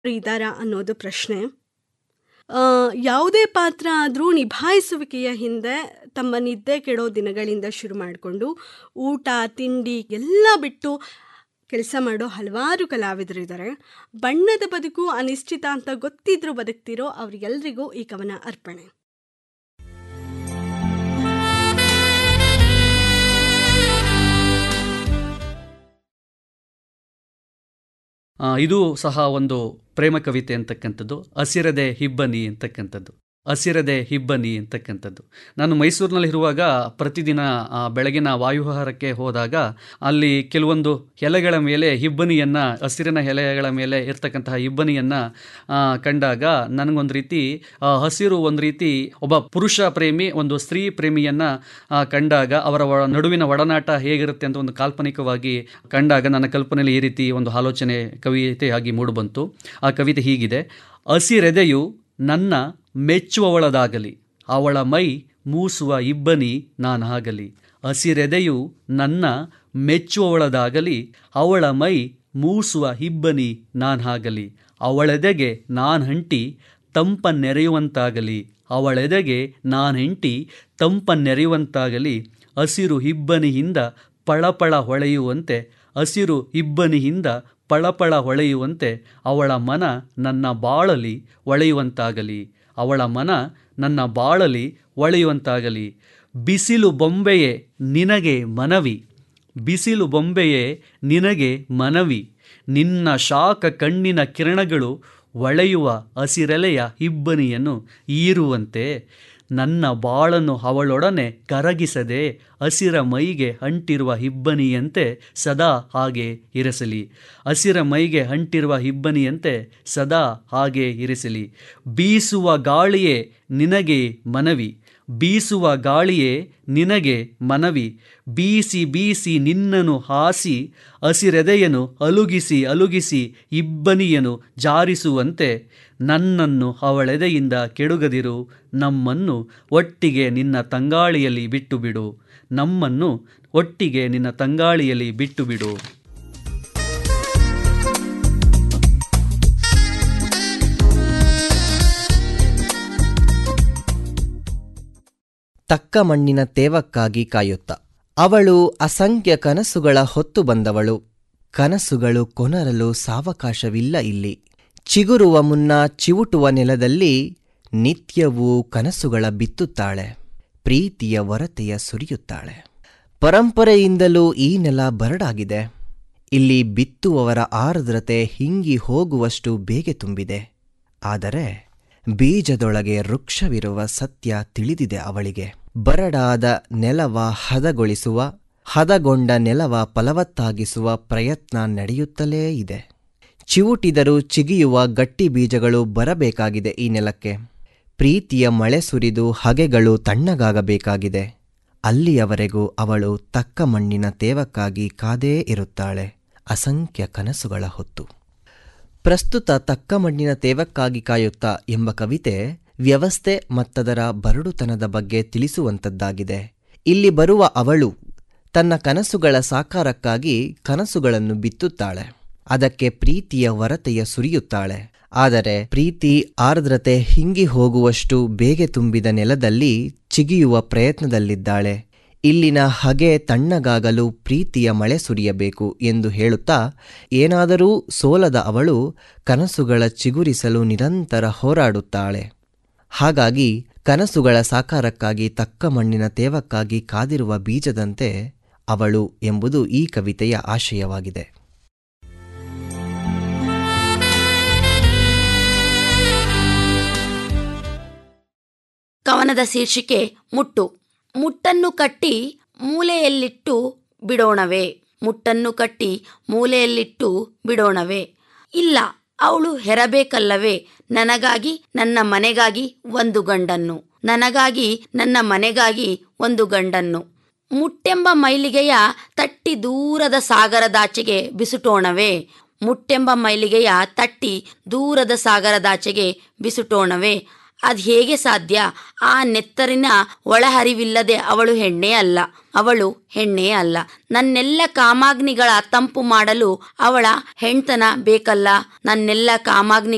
ಇದ್ದಾರಾ ಅನ್ನೋದು ಪ್ರಶ್ನೆ. ಯಾವುದೇ ಪಾತ್ರ ಆದರೂ ನಿಭಾಯಿಸುವಿಕೆಯ ಹಿಂದೆ ತಮ್ಮ ನಿದ್ದೆ ಕೆಡೋ ದಿನಗಳಿಂದ ಶುರು ಮಾಡಿಕೊಂಡು ಊಟ ತಿಂಡಿ ಎಲ್ಲ ಬಿಟ್ಟು ಕೆಲಸ ಮಾಡೋ ಹಲವಾರು ಕಲಾವಿದರಿದ್ದಾರೆ. ಬಣ್ಣದ ಬದುಕು ಅನಿಶ್ಚಿತ ಅಂತ ಗೊತ್ತಿದ್ರೂ ಬದುಕ್ತಿರೋ ಅವ್ರಿಗೆಲ್ರಿಗೂ ಈ ಕವನ ಅರ್ಪಣೆ. ಇದು ಸಹ ಒಂದು ಪ್ರೇಮ ಕವಿತೆ ಅಂತಕ್ಕಂಥದ್ದು. ಹಸಿರದೆ ಹಿಬ್ಬನಿ ಅಂತಕ್ಕಂಥದ್ದು. ಹಸಿರದೆ ಹಿಬ್ಬನಿ ಅಂತಕ್ಕಂಥದ್ದು. ನಾನು ಮೈಸೂರಿನಲ್ಲಿರುವಾಗ ಪ್ರತಿದಿನ ಬೆಳಗಿನ ವಾಯುವಿಹಾರಕ್ಕೆ ಹೋದಾಗ ಅಲ್ಲಿ ಕೆಲವೊಂದು ಎಲೆಗಳ ಮೇಲೆ ಹಿಬ್ಬನಿಯನ್ನು, ಹಸಿರಿನ ಎಲೆಗಳ ಮೇಲೆ ಇರ್ತಕ್ಕಂತಹ ಹಿಬ್ಬನಿಯನ್ನು ಕಂಡಾಗ ನನಗೊಂದು ರೀತಿ ಹಸಿರು ಒಂದು ರೀತಿ ಒಬ್ಬ ಪುರುಷ ಪ್ರೇಮಿ ಒಂದು ಸ್ತ್ರೀ ಪ್ರೇಮಿಯನ್ನು ಕಂಡಾಗ ಅವರ ನಡುವಿನ ಒಡನಾಟ ಹೇಗಿರುತ್ತೆ ಅಂತ ಒಂದು ಕಾಲ್ಪನಿಕವಾಗಿ ಕಂಡಾಗ ನನ್ನ ಕಲ್ಪನೆಯಲ್ಲಿ ಈ ರೀತಿ ಒಂದು ಆಲೋಚನೆ ಕವಿತೆಯಾಗಿ ಮೂಡಿಬಂತು. ಆ ಕವಿತೆ ಹೀಗಿದೆ: ಹಸಿರೆದೆಯು ನನ್ನ ಮೆಚ್ಚುವವಳದಾಗಲಿ, ಅವಳ ಮೈ ಮೂಸುವ ಇಬ್ಬನಿ ನಾನಾಗಲಿ. ಹಸಿರೆದೆಯು ನನ್ನ ಮೆಚ್ಚುವವಳದಾಗಲಿ, ಅವಳ ಮೈ ಮೂಸುವ ಇಬ್ಬನಿ ನಾನಾಗಲಿ. ಅವಳೆದೆಗೆ ನಾನ್ಹಂಟಿ ತಂಪನ್ನೆರೆಯುವಂತಾಗಲಿ, ಅವಳೆದೆಗೆ ನಾನ್ಹಂಟಿ ತಂಪನ್ನೆರೆಯುವಂತಾಗಲಿ. ಹಸಿರು ಇಬ್ಬನಿಯಿಂದ ಪಳಪಳ ಹೊಳೆಯುವಂತೆ, ಹಸಿರು ಇಬ್ಬನಿಯಿಂದ ಪಳಪಳ ಹೊಳೆಯುವಂತೆ ಅವಳ ಮನ ನನ್ನ ಬಾಳಲಿ ಹೊಳೆಯುವಂತಾಗಲಿ, ಅವಳ ಮನ ನನ್ನ ಬಾಳಲಿ ಹೊಳೆಯುವಂತಾಗಲಿ. ಬಿಸಿಲು ಬೊಂಬೆಯೇ ನಿನಗೆ ಮನವಿ, ಬಿಸಿಲು ಬೊಂಬೆಯೇ ನಿನಗೆ ಮನವಿ. ನಿನ್ನ ಶಾಖ ಕಣ್ಣಿನ ಕಿರಣಗಳು ಹೊಳೆಯುವ ಹಸಿರೆಲೆಯ ಇಬ್ಬನಿಯನ್ನು ಹೀರುವಂತೆ. ನನ್ನ ಬಾಳನ್ನು ಅವಳೊಡನೆ ಕರಗಿಸದೆ ಹಸಿರ ಮೈಗೆ ಅಂಟಿರುವ ಇಬ್ಬನಿಯಂತೆ ಸದಾ ಹಾಗೆ ಇರಿಸಲಿ, ಹಸಿರ ಮೈಗೆ ಅಂಟಿರುವ ಇಬ್ಬನಿಯಂತೆ ಸದಾ ಹಾಗೆ ಇರಿಸಲಿ. ಬೀಸುವ ಗಾಳಿಯೇ ನಿನಗೆ ಮನವಿ, ಬೀಸುವ ಗಾಳಿಯೇ ನಿನಗೆ ಮನವಿ. ಬೀಸಿ ಬೀಸಿ ನಿನ್ನನು ಹಾಸಿ ಹಸಿರೆದೆಯನು ಅಲುಗಿಸಿ ಅಲುಗಿಸಿ ಇಬ್ಬನಿಯನು ಜಾರಿಸುವಂತೆ. ನನ್ನನ್ನು ಅವಳೆದೆಯಿಂದ ಕೆಡುಗದಿರು, ನಮ್ಮನ್ನು ಒಟ್ಟಿಗೆ ನಿನ್ನ ತಂಗಾಳಿಯಲ್ಲಿ ಬಿಟ್ಟು ಬಿಡು, ನಮ್ಮನ್ನು ಒಟ್ಟಿಗೆ ನಿನ್ನ ತಂಗಾಳಿಯಲ್ಲಿ ಬಿಟ್ಟು ಬಿಡು. ತಕ್ಕ ಮಣ್ಣಿನ ತೇವಕ್ಕಾಗಿ ಕಾಯುತ್ತ ಅವಳು ಅಸಂಖ್ಯ ಕನಸುಗಳ ಹೊತ್ತು ಬಂದವಳು. ಕನಸುಗಳು ಕೊನರಲು ಸಾವಕಾಶವಿಲ್ಲ ಇಲ್ಲಿ. ಚಿಗುರುವ ಮುನ್ನ ಚಿವುಟುವ ನೆಲದಲ್ಲಿ ನಿತ್ಯವೂ ಕನಸುಗಳ ಬಿತ್ತುತ್ತಾಳೆ, ಪ್ರೀತಿಯ ಹೊರತೆಯ ಸುರಿಯುತ್ತಾಳೆ. ಪರಂಪರೆಯಿಂದಲೂ ಈ ನೆಲ ಬರಡಾಗಿದೆ. ಇಲ್ಲಿ ಬಿತ್ತುವವರ ಆರ್ದ್ರತೆ ಹಿಂಗಿ ಹೋಗುವಷ್ಟು ಬೇಗೆ ತುಂಬಿದೆ. ಆದರೆ ಬೀಜದೊಳಗೆ ವೃಕ್ಷವಿರುವ ಸತ್ಯ ತಿಳಿದಿದೆ ಅವಳಿಗೆ. ಬರಡಾದ ನೆಲವ ಹದಗೊಳಿಸುವ, ಹದಗೊಂಡ ನೆಲವ ಫಲವತ್ತಾಗಿಸುವ ಪ್ರಯತ್ನ ನಡೆಯುತ್ತಲೇ ಇದೆ. ಚಿವುಟಿದರೂ ಚಿಗಿಯುವ ಗಟ್ಟಿ ಬೀಜಗಳು ಬರಬೇಕಾಗಿದೆ ಈ ನೆಲಕ್ಕೆ. ಪ್ರೀತಿಯ ಮಳೆ ಸುರಿದು ಹಗೆಗಳು ತಣ್ಣಗಾಗಬೇಕಾಗಿದೆ. ಅಲ್ಲಿಯವರೆಗೂ ಅವಳು ತಕ್ಕ ಮಣ್ಣಿನ ತೇವಕ್ಕಾಗಿ ಕಾದೇ ಇರುತ್ತಾಳೆ, ಅಸಂಖ್ಯ ಕನಸುಗಳ ಹೊತ್ತು. ಪ್ರಸ್ತುತ ತಕ್ಕ ಮಣ್ಣಿನ ತೇವಕ್ಕಾಗಿ ಕಾಯುತ್ತಾ ಎಂಬ ಕವಿತೆ ವ್ಯವಸ್ಥೆ ಮತ್ತದರ ಬರಡುತನದ ಬಗ್ಗೆ ತಿಳಿಸುವಂಥದ್ದಾಗಿದೆ. ಇಲ್ಲಿ ಬರುವ ಅವಳು ತನ್ನ ಕನಸುಗಳ ಸಾಕಾರಕ್ಕಾಗಿ ಕನಸುಗಳನ್ನು ಬಿತ್ತುತ್ತಾಳೆ, ಅದಕ್ಕೆ ಪ್ರೀತಿಯ ಹೊರತೆಯ ಸುರಿಯುತ್ತಾಳೆ. ಆದರೆ ಪ್ರೀತಿ ಆರ್ದ್ರತೆ ಹಿಂಗಿ ಹೋಗುವಷ್ಟು ಬೇಗೆ ತುಂಬಿದ ನೆಲದಲ್ಲಿ ಚಿಗಿಯುವ ಪ್ರಯತ್ನದಲ್ಲಿದ್ದಾಳೆ. ಇಲ್ಲಿನ ಹಗೆ ತಣ್ಣಗಾಗಲು ಪ್ರೀತಿಯ ಮಳೆ ಸುರಿಯಬೇಕು ಎಂದು ಹೇಳುತ್ತಾ ಏನಾದರೂ ಸೋಲದ ಅವಳು ಕನಸುಗಳ ಚಿಗುರಿಸಲು ನಿರಂತರ ಹೋರಾಡುತ್ತಾಳೆ. ಹಾಗಾಗಿ ಕನಸುಗಳ ಸಾಕಾರಕ್ಕಾಗಿ ತಕ್ಕ ಮಣ್ಣಿನ ತೇವಕ್ಕಾಗಿ ಕಾದಿರುವ ಬೀಜದಂತೆ ಅವಳು ಎಂಬುದು ಈ ಕವಿತೆಯ ಆಶಯವಾಗಿದೆ. ಕವನದ ಶೀರ್ಷಿಕೆ ಮುಟ್ಟು. ಮುಟ್ಟನ್ನು ಕಟ್ಟಿ ಮೂಲೆಯಲ್ಲಿಟ್ಟು ಬಿಡೋಣವೇ, ಮುಟ್ಟನ್ನು ಕಟ್ಟಿ ಮೂಲೆಯಲ್ಲಿಟ್ಟು ಬಿಡೋಣವೇ. ಇಲ್ಲ, ಅವಳು ಹೆರಬೇಕಲ್ಲವೇ ನನಗಾಗಿ ನನ್ನ ಮನೆಗಾಗಿ ಒಂದು ಗಂಡನ್ನು, ನನಗಾಗಿ ನನ್ನ ಮನೆಗಾಗಿ ಒಂದು ಗಂಡನ್ನು. ಮುಟ್ಟೆಂಬ ಮೈಲಿಗೆಯ ತಟ್ಟಿ ದೂರದ ಸಾಗರದಾಚೆಗೆ ಬಿಸುಟೋಣವೇ, ಮುಟ್ಟೆಂಬ ಮೈಲಿಗೆಯ ತಟ್ಟಿ ದೂರದ ಸಾಗರದಾಚೆಗೆ ಬಿಸುಟೋಣವೇ. ಅದು ಹೇಗೆ ಸಾಧ್ಯ? ಆ ನೆತ್ತರಿನ ಒಳಹರಿವಿಲ್ಲದೆ ಅವಳು ಹೆಣ್ಣೇ ಅಲ್ಲ, ಅವಳು ಹೆಣ್ಣೇ ಅಲ್ಲ. ನನ್ನೆಲ್ಲ ಕಾಮಾಗ್ನಿಗಳ ತಂಪು ಮಾಡಲು ಅವಳ ಹೆಣ್ತನ ಬೇಕಲ್ಲ, ನನ್ನೆಲ್ಲ ಕಾಮಾಗ್ನಿ